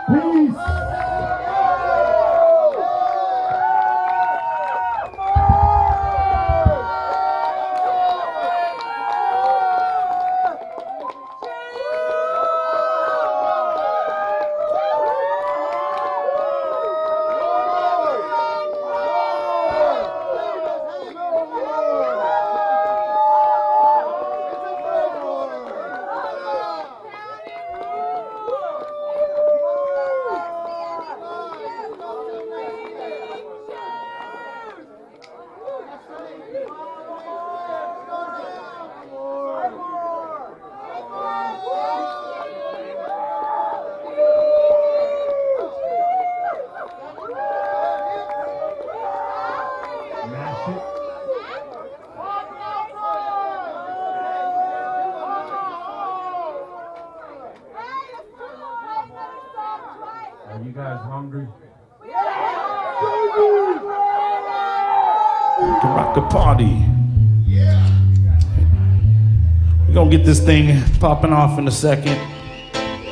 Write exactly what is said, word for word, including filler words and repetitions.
Are you guys hungry? We can rock the party. We're gonna get this thing popping off in a second.